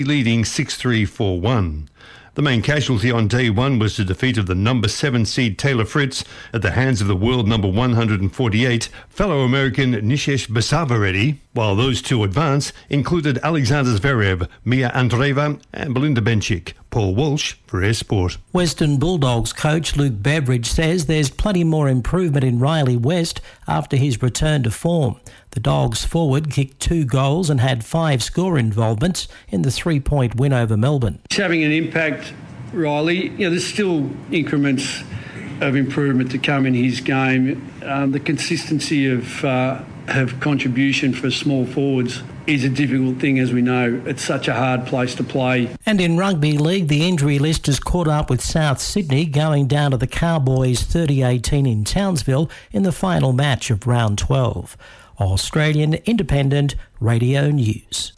leading 6-3-4-1. The main casualty on day one was the defeat of the number 7 seed Taylor Fritz at the hands of the world number 148, fellow American Nishesh Basavareddy, while those two advance included Alexander Zverev, Mia Andreeva and Belinda Bencic. Paul Walsh for Air Sport. Western Bulldogs coach Luke Beveridge says there's plenty more improvement in Riley West after his return to form. The Dogs forward kicked 2 goals and had 5 score involvements in the 3-point win over Melbourne. It's having an impact, Riley. There's still increments of improvement to come in his game. The consistency of contribution for small forwards is a difficult thing, as we know. It's such a hard place to play. And in rugby league, the injury list has caught up with South Sydney, going down to the Cowboys 30-18 in Townsville in the final match of round 12. Australian Independent Radio News.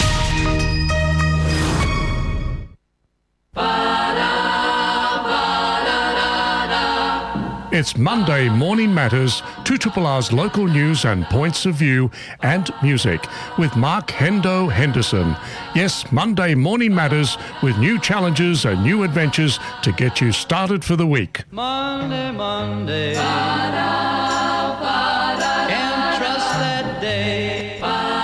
It's Monday Morning Matters, 2RR's local news and points of view and music with Mark Hendo Henderson. Yes, Monday Morning Matters with new challenges and new adventures to get you started for the week. Monday, Monday, can't trust that day.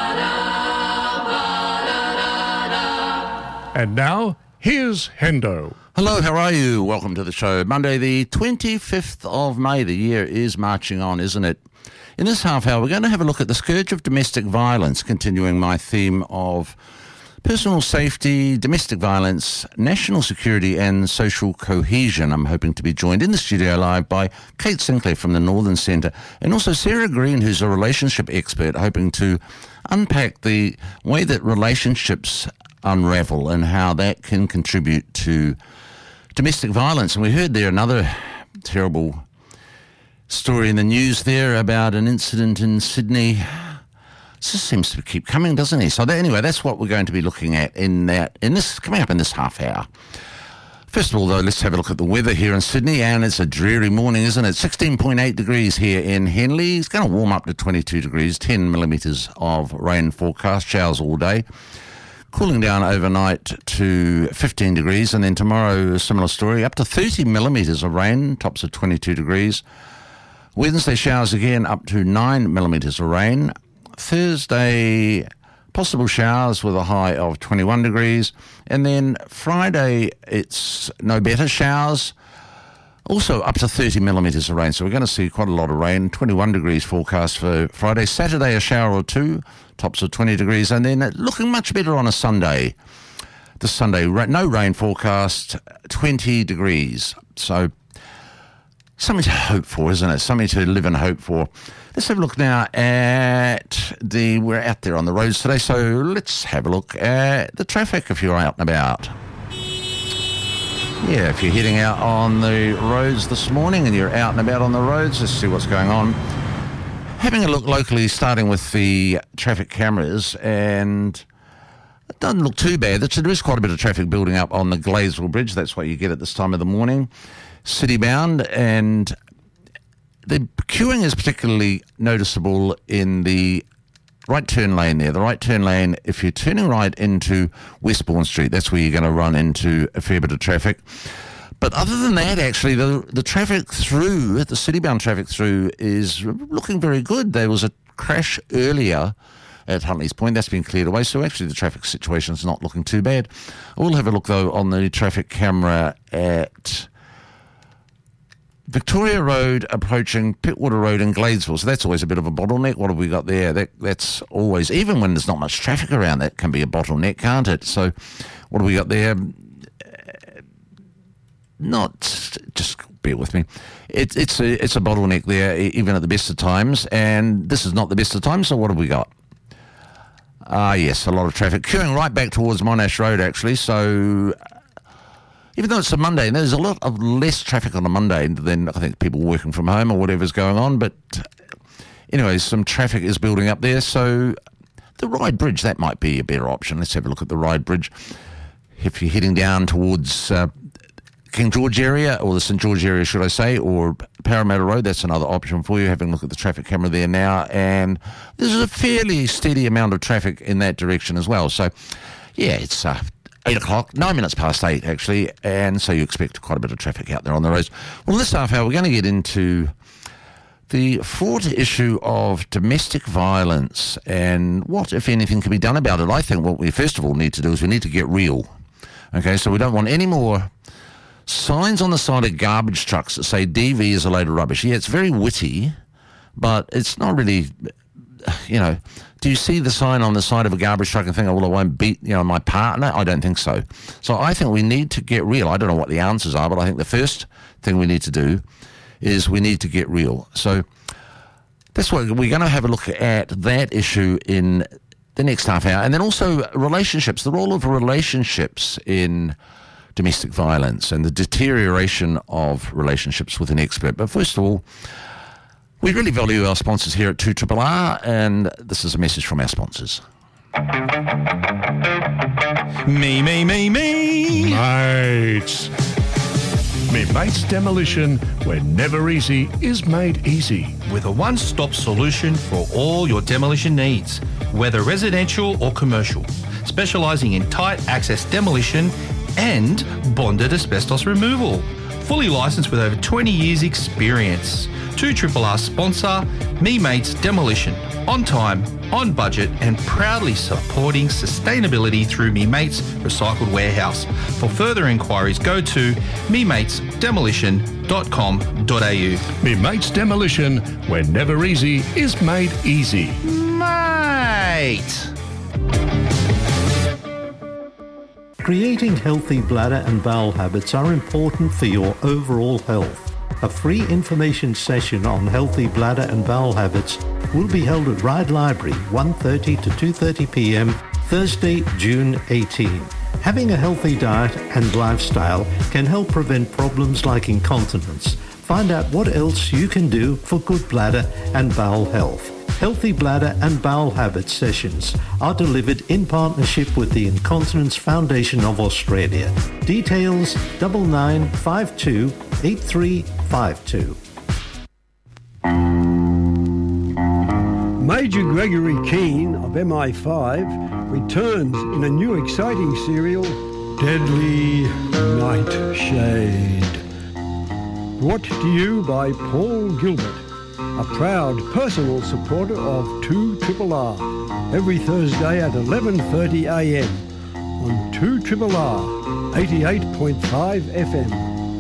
And now, here's Hendo. Hello, how are you? Welcome to the show. Monday, the 25th of May. The year is marching on, isn't it? In this half hour, we're going to have a look at the scourge of domestic violence, continuing my theme of personal safety, domestic violence, national security and social cohesion. I'm hoping to be joined in the studio live by Kate Sinclair from the Northern Centre and also Sarah Green, who's a relationship expert, hoping to unpack the way that relationships unravel and how that can contribute to domestic violence. And we heard there another terrible story in the news there about an incident in Sydney. It just seems to keep coming, doesn't it? So anyway, that's what we're going to be looking at coming up in this half hour. First of all, though, let's have a look at the weather here in Sydney, and it's a dreary morning, isn't it? 16.8 degrees here in Henley. It's going to warm up to 22 degrees, 10 millimetres of rain forecast, showers all day. Cooling down overnight to 15 degrees, and then tomorrow, a similar story, up to 30 millimetres of rain, tops of 22 degrees. Wednesday, showers again, up to 9 millimetres of rain. Thursday, possible showers with a high of 21 degrees. And then Friday, it's no better, showers, also up to 30 millimetres of rain. So we're going to see quite a lot of rain, 21 degrees forecast for Friday. Saturday, a shower or two, tops of 20 degrees. And then looking much better on a Sunday. This Sunday, no rain forecast, 20 degrees. So something to hope for, isn't it? Something to live and hope for. Let's have a look now at we're out there on the roads today, so let's have a look at the traffic if you're out and about. Yeah, if you're heading out on the roads this morning and you're out and about on the roads, let's see what's going on. Having a look locally, starting with the traffic cameras, and it doesn't look too bad. There is quite a bit of traffic building up on the Gladesville Bridge. That's what you get at this time of the morning. City-bound, and the queuing is particularly noticeable in the right turn lane there. The right turn lane, if you're turning right into Westbourne Street, that's where you're going to run into a fair bit of traffic. But other than that, actually, the traffic through, the city-bound traffic through is looking very good. There was a crash earlier at Huntley's Point. That's been cleared away, so actually the traffic situation is not looking too bad. I will have a look, though, on the traffic camera at Victoria Road approaching Pittwater Road in Gladesville. So that's always a bit of a bottleneck. What have we got there? That's always, even when there's not much traffic around, that can be a bottleneck, can't it? So what have we got there? Just bear with me. It's a bottleneck there, even at the best of times. And this is not the best of times, so what have we got? Yes, a lot of traffic. Queuing right back towards Monash Road, actually. So even though it's a Monday, and there's a lot of less traffic on a Monday than I think people working from home or whatever's going on. But anyway, some traffic is building up there. So the Ryde Bridge, that might be a better option. Let's have a look at the Ryde Bridge. If you're heading down towards King George area, or the St George area, should I say, or Parramatta Road, that's another option for you. Having a look at the traffic camera there now, and there's a fairly steady amount of traffic in that direction as well. So, yeah, it's 8 o'clock, 9 minutes past 8 actually, and so you expect quite a bit of traffic out there on the roads. Well, this half hour we're going to get into the fraught issue of domestic violence and what, if anything, can be done about it. I think what we first of all need to do is we need to get real. Okay, so we don't want any more signs on the side of garbage trucks that say DV is a load of rubbish. Yeah, it's very witty, but it's not really, do you see the sign on the side of a garbage truck and think, oh, well, I won't beat, my partner? I don't think so. So I think we need to get real. I don't know what the answers are, but I think the first thing we need to do is we need to get real. So that's what we're going to have a look at that issue in the next half hour. And then also relationships, the role of relationships in domestic violence and the deterioration of relationships with an expert. But first of all, we really value our sponsors here at 2RRR, and this is a message from our sponsors. Me. Mates. Me Mates Demolition, where never easy is made easy. With a one-stop solution for all your demolition needs, whether residential or commercial, specialising in tight access demolition and bonded asbestos removal. Fully licensed with over 20 years experience. 2RRR sponsor, Me Mates Demolition. On time, on budget, and proudly supporting sustainability through Me Mates Recycled Warehouse. For further inquiries, go to mematesdemolition.com.au. Me Mates Demolition, where never easy is made easy. Mate! Creating healthy bladder and bowel habits are important for your overall health. A free information session on healthy bladder and bowel habits will be held at Ryde Library, 1:30 to 2:30 p.m, Thursday, June 18. Having a healthy diet and lifestyle can help prevent problems like incontinence. Find out what else you can do for good bladder and bowel health. Healthy bladder and bowel habits sessions are delivered in partnership with the Incontinence Foundation of Australia. Details 9952 8352. Major Gregory Keane of MI5 returns in a new exciting serial, Deadly Nightshade. Brought to you by Paul Gilbert, a proud personal supporter of 2RRR, every Thursday at 11:30 a.m. on 2RRR 88.5 FM.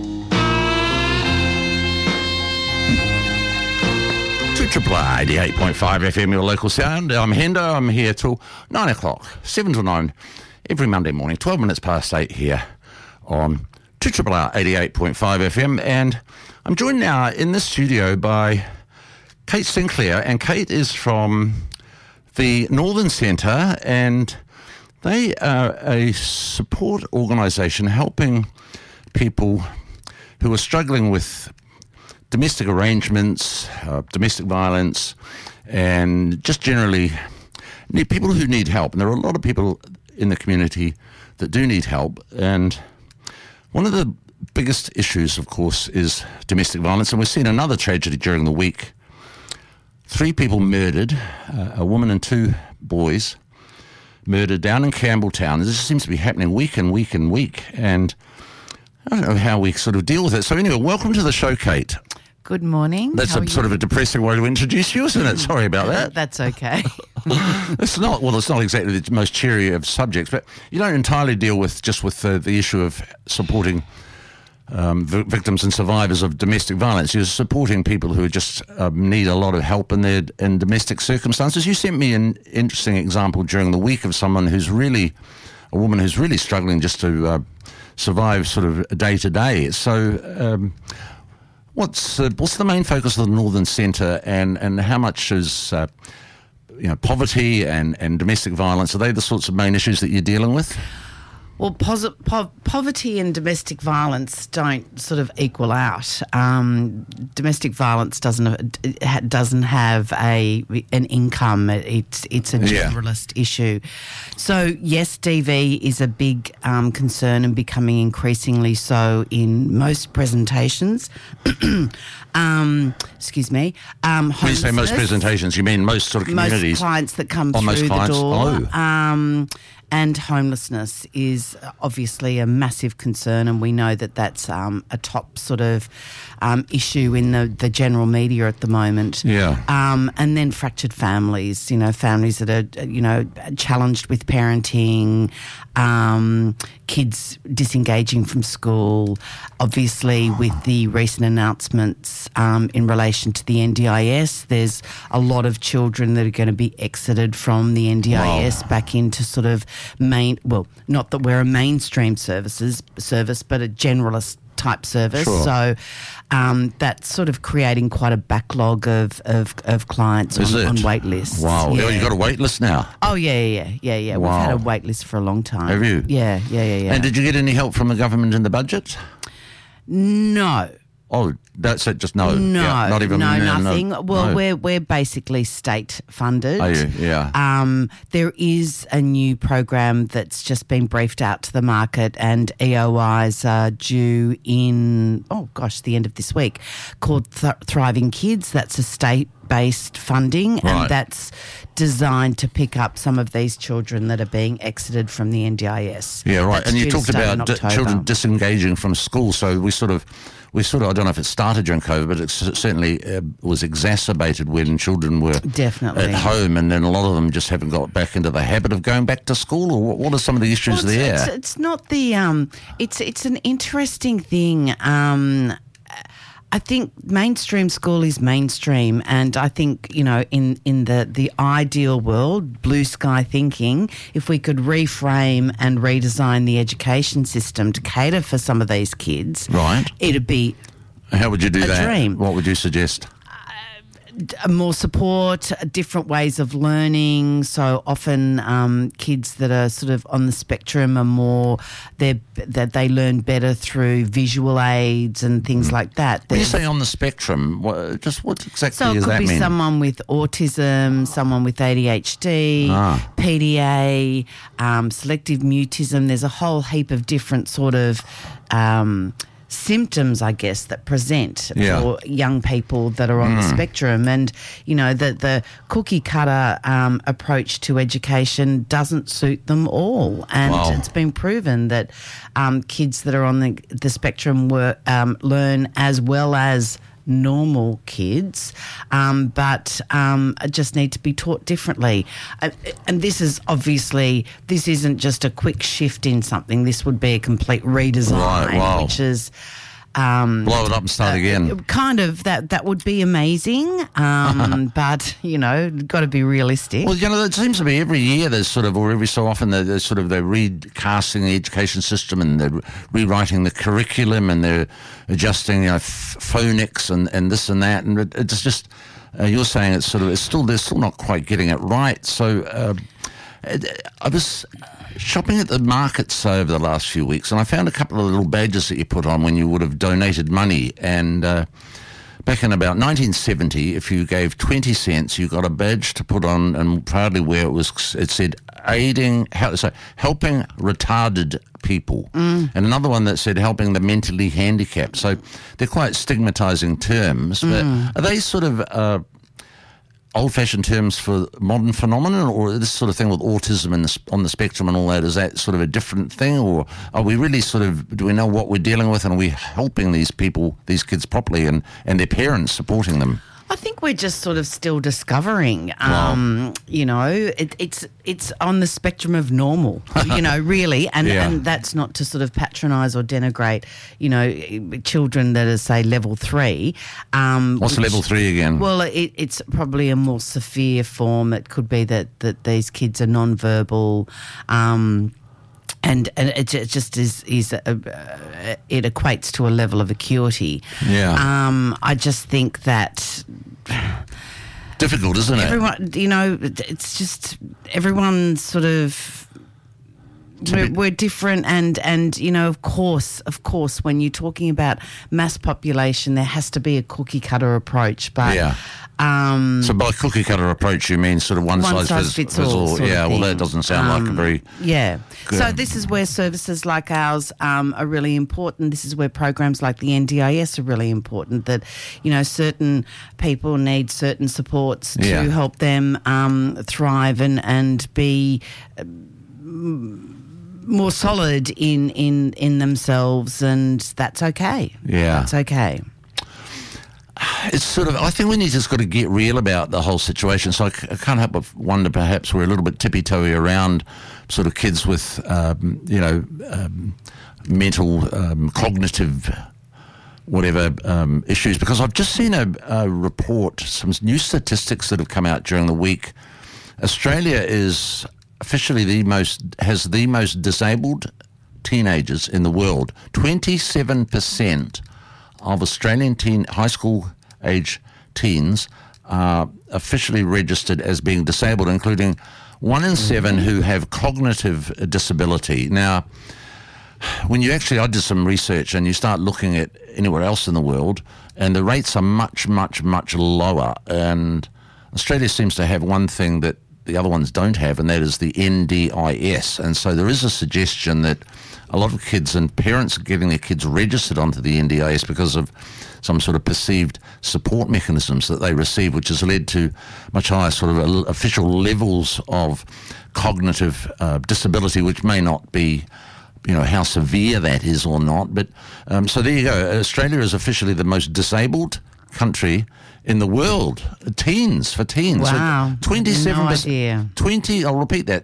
2RRR 88.5 FM, your local sound. I'm Hendo. I'm here till 9 o'clock, 7 till 9, every Monday morning, 12 minutes past 8 here on 2RRR 88.5 FM. And I'm joined now in the studio by Kate Sinclair, and Kate is from the Northern Centre, and they are a support organisation helping people who are struggling with domestic arrangements, domestic violence, and just generally people who need help. And there are a lot of people in the community that do need help, and one of the biggest issues, of course, is domestic violence, and we've seen another tragedy during the week. 3 people murdered, a woman and 2 boys murdered down in Campbelltown. This seems to be happening week and week and week, and I don't know how we sort of deal with it. So anyway, welcome to the show, Kate. Good morning. That's sort of a depressing way to introduce you, isn't it? Sorry about that. That's okay. It's not exactly the most cheery of subjects, but you don't entirely deal with the issue of supporting victims and survivors of domestic violence. You're supporting people who just need a lot of help in domestic circumstances. You sent me an interesting example during the week of a woman who's really struggling just to survive sort of day to day. So what's the main focus of the Northern Centre, and how much is poverty and domestic violence, are they the sorts of main issues that you're dealing with? Well, poverty and domestic violence don't sort of equal out. Domestic violence doesn't have an income. It's a generalist issue. So yes, DV is a big concern and becoming increasingly so in most presentations. Excuse me. When you say most presentations, you mean most sort of communities? Most clients that come through the door. and homelessness is obviously a massive concern, and we know that that's a top sort of issue in the general media at the moment. Yeah. And then fractured families, families that are, challenged with parenting, kids disengaging from school. Obviously, with the recent announcements in relation to the NDIS, there's a lot of children that are going to be exited from the NDIS back into sort of not that we're a mainstream service, but a generalist type service. Sure. So that's sort of creating quite a backlog of clients on wait lists. Wow. Yeah. You've got a wait list now? Oh, yeah. Wow. We've had a wait list for a long time. Have you? Yeah. And did you get any help from the government in the budget? No. Oh, that's it, just no? No, Yeah, not even, nothing. No, well, no. we're basically state funded. Are you? Yeah. There is a new program that's just been briefed out to the market, and EOIs are due in, the end of this week, called Thriving Kids. That's a state-based funding, and that's designed to pick up some of these children that are being exited from the NDIS. Yeah, right. That's and you due to talked start in about October. children disengaging from school, so we sort of, I don't know if it started during COVID, but it certainly was exacerbated when children were definitely at home, and then a lot of them just haven't got back into the habit of going back to school. Or what are some of the issues there? It's not the it's an interesting thing. I think mainstream school is mainstream, and I think, in the ideal world, blue sky thinking, if we could reframe and redesign the education system to cater for some of these kids, it'd be How would you do that? Dream. What would you suggest? More support, different ways of learning. So often kids that are sort of on the spectrum are more, that they learn better through visual aids and things like that. When you say on the spectrum, what exactly does that mean? So it could be someone with autism, someone with ADHD, PDA, selective mutism. There's a whole heap of different sort of symptoms, I guess, that present for young people that are on the spectrum. And, the cookie cutter approach to education doesn't suit them all. And it's been proven that kids that are on the spectrum learn as well as normal kids, but just need to be taught differently. And this isn't just a quick shift in something. This would be a complete redesign, which is blow it up and start again. Kind of that would be amazing, but got to be realistic. Well, it seems to be every year there's sort of, or every so often they're recasting the education system, and they're rewriting the curriculum, and they're adjusting phonics and this and that, and it's just you're saying they're still not quite getting it right. So I was shopping at the markets over the last few weeks, and I found a couple of little badges that you put on when you would have donated money. And back in about 1970, if you gave 20 cents, you got a badge to put on and proudly wear. It said helping retarded people, and another one that said helping the mentally handicapped. So they're quite stigmatizing terms, but are they sort of old-fashioned terms for modern phenomenon, or this sort of thing with autism and on the spectrum and all that, is that sort of a different thing, or are we really do we know what we're dealing with, and are we helping these kids properly, and their parents supporting them? I think we're just sort of still discovering, it's on the spectrum of normal, really. And that's not to sort of patronise or denigrate, children that are, say, level 3. What's level 3 again? Well, it's probably a more severe form. It could be that these kids are non-verbal, and it just is it equates to a level of acuity. Yeah. I just think that difficult, isn't it? Everyone, it's just everyone's sort of. We're different, and of course, when you're talking about mass population, there has to be a cookie cutter approach. But so by cookie cutter approach, you mean sort of one size fits all? Yeah, well, that doesn't sound like a very good. So this is where services like ours are really important. This is where programs like the NDIS are really important. That certain people need certain supports to help them thrive and be more solid in themselves, and that's okay. Yeah. That's okay. It's sort of, I think we need to just got to get real about the whole situation. So I can't help but wonder, perhaps we're a little bit tippy-toey around sort of kids with, mental, cognitive, whatever issues. Because I've just seen a report, some new statistics that have come out during the week. Australia is officially has the most disabled teenagers in the world. 27% of Australian high school age teens are officially registered as being disabled, including 1 in 7 who have cognitive disability. Now, when I did some research and you start looking at anywhere else in the world, and the rates are much, much, much lower. And Australia seems to have one thing that the other ones don't have, and that is the NDIS. And so there is a suggestion that a lot of kids and parents are getting their kids registered onto the NDIS because of some sort of perceived support mechanisms that they receive, which has led to much higher sort of official levels of cognitive disability, which may not be, how severe that is or not. But so there you go. Australia is officially the most disabled country in the world. For teens. Wow. So 27%. No idea. I'll repeat that.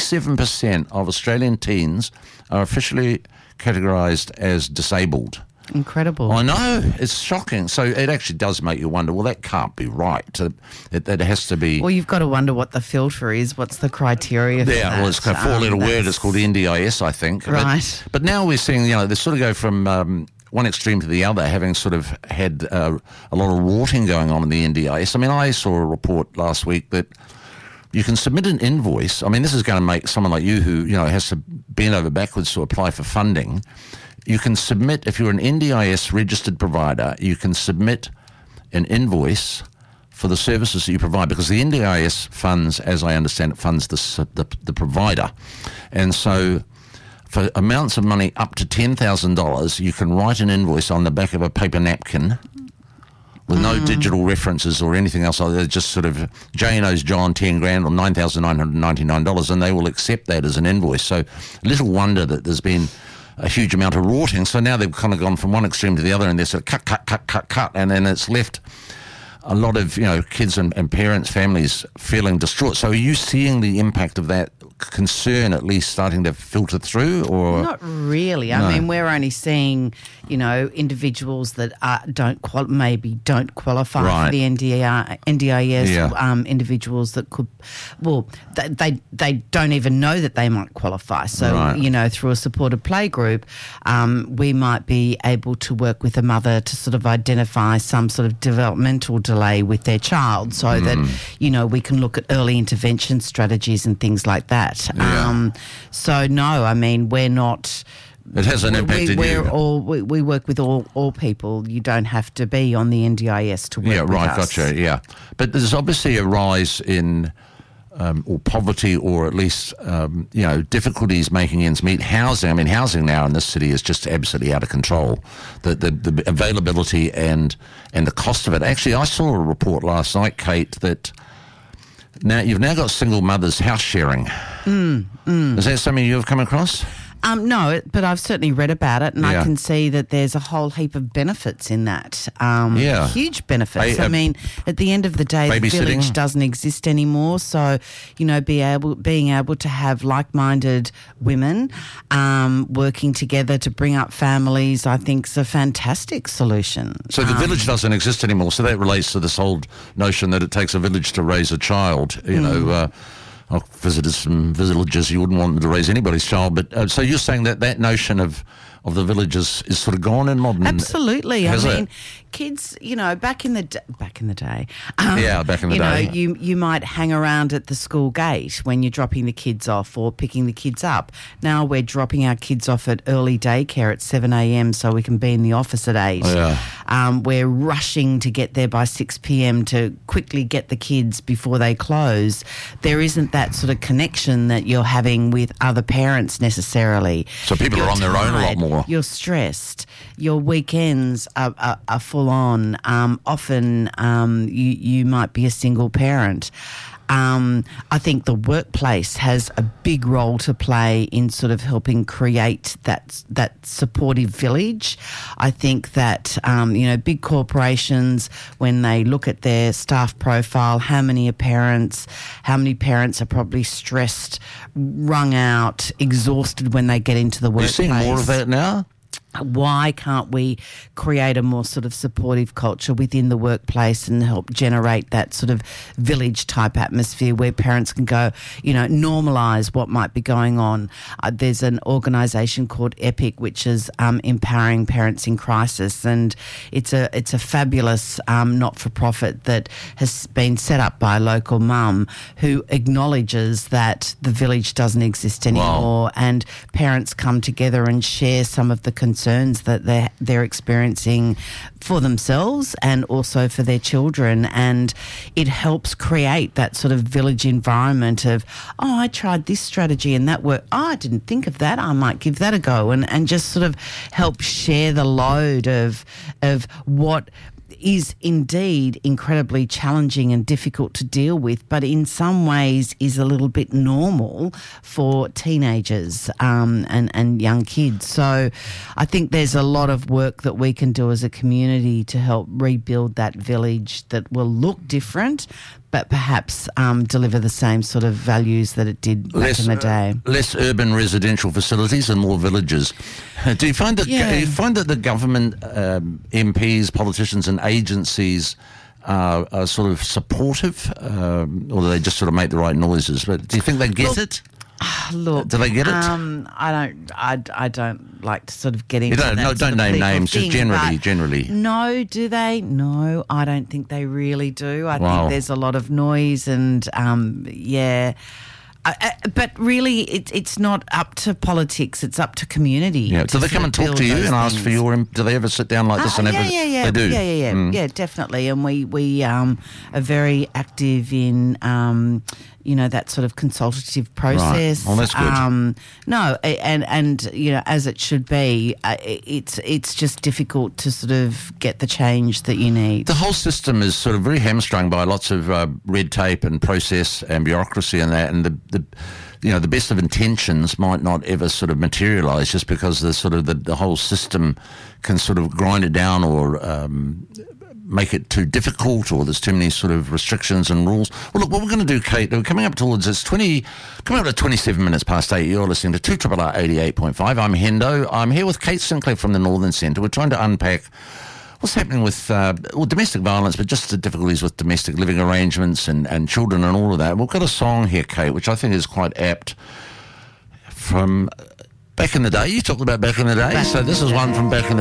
27% of Australian teens are officially categorised as disabled. Incredible. I know. It's shocking. So it actually does make you wonder, well, that can't be right. It has to be... Well, you've got to wonder what the filter is. What's the criteria for that? Yeah, well, it's a four-letter word. It's called NDIS, I think. Right. But now we're seeing, they sort of go from... one extreme to the other, having sort of had a lot of rorting going on in the NDIS. I mean, I saw a report last week that you can submit an invoice. I mean, this is going to make someone like you who, has to bend over backwards to apply for funding. You can submit, if you're an NDIS registered provider, you can submit an invoice for the services that you provide, because the NDIS funds, as I understand it, funds the provider. And so for amounts of money up to $10,000, you can write an invoice on the back of a paper napkin with no digital references or anything else. They're just sort of Jane owes John 10 grand or $9,999, and they will accept that as an invoice. So little wonder that there's been a huge amount of rorting. So now they've kind of gone from one extreme to the other, and they're sort of cut, and then it's left a lot of kids and parents, families feeling distraught. So are you seeing the impact of that concern at least starting to filter through, or not really? No. I mean, we're only seeing individuals that don't qualify Right. for the NDIS. Yeah. Individuals that could, they don't even know that they might qualify. So Right. Through a supported play group, we might be able to work with a mother to sort of identify some sort of developmental delay with their child, so that we can look at early intervention strategies and things like that. Yeah. So no, I mean, we're not. it hasn't impacted you? We work with all people. You don't have to be on the NDIS to work with us. Gotcha, yeah. But there's obviously a rise in or poverty, or at least difficulties making ends meet. Housing, I mean, housing now in this city is just absolutely out of control. The availability and the cost of it. Actually, I saw a report last night, Kate, that you've now got single mothers house sharing. Is that something you've come across? No, but I've certainly read about it, and Yeah. I can see that there's a whole heap of benefits in that. Yeah. Huge benefits. I mean, at the end of the day, the babysitting? village doesn't exist anymore. So, being able to have like-minded women working together to bring up families, I think, is a fantastic solution. So the village doesn't exist anymore. So that relates to this whole notion that it takes a village to raise a child. I've visited some villages. You wouldn't want them to raise anybody's child. But so you're saying that notion of the villages is sort of gone in modern. Absolutely. Has I mean, it? kids, back in the day. Back in the day. You might hang around at the school gate when you're dropping the kids off or picking the kids up. Now we're dropping our kids off at early daycare at 7 a.m. so we can be in the office at 8. Yeah. We're rushing to get there by 6 p.m. to quickly get the kids before they close. There isn't that sort of connection that you're having with other parents necessarily. So people are on their own a lot more. You're stressed. Your weekends are full on. Often you might be a single parent. I think the workplace has a big role to play in sort of helping create that supportive village. I think that, big corporations, when they look at their staff profile, how many parents are probably stressed, wrung out, exhausted when they get into the workplace. You're seeing more of that now? Why can't we create a more sort of supportive culture within the workplace and help generate that sort of village type atmosphere where parents can go, normalise what might be going on? There's an organisation called EPIC, which is Empowering Parents in Crisis, and it's a fabulous not-for-profit that has been set up by a local mum who acknowledges that the village doesn't exist anymore. Wow. And parents come together and share some of the concerns that they're experiencing for themselves and also for their children, and it helps create that sort of village environment of, I tried this strategy and that worked. I didn't think of that. I might give that a go, and just sort of help share the load of what is indeed incredibly challenging and difficult to deal with, but in some ways is a little bit normal for teenagers and young kids. So I think there's a lot of work that we can do as a community to help rebuild that village that will look different, but perhaps deliver the same sort of values that it did back in the day. Less urban residential facilities and more villages. Do you find that the government, MPs, politicians and agencies are sort of supportive, or do they just sort of make the right noises? But do you think they get it? Look, do they get it? I don't like to sort of get into that. Don't name names. Just generally. No, do they? No, I don't think they really do. I think there's a lot of noise and but really, it's not up to politics. It's up to community. Yeah. Do they come and talk to you and ask for your? Do they ever sit down like this and ever? Yeah. They do. Yeah, definitely. And we are very active in. That sort of consultative process. Right. Well, that's good. No, and as it should be, it's just difficult to sort of get the change that you need. The whole system is sort of very hamstrung by lots of red tape and process and bureaucracy and that, and the best of intentions might not ever sort of materialise just because the whole system can sort of grind it down or make it too difficult, or there's too many sort of restrictions and rules. Well, look, what we're going to do, Kate, we're coming up towards, coming up to 27 minutes past 8. You're listening to 2RRR 88.5. I'm Hendo. I'm here with Kate Sinclair from the Northern Centre. We're trying to unpack what's happening with domestic violence, but just the difficulties with domestic living arrangements and children and all of that. We've got a song here, Kate, which I think is quite apt from back in the day. You talked about back in the day, so this is one from back in the